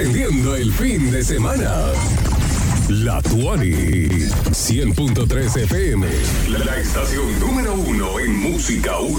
prendiendo el fin de semana. La Tuani 100.3 FM, la estación número 1 en música urbana.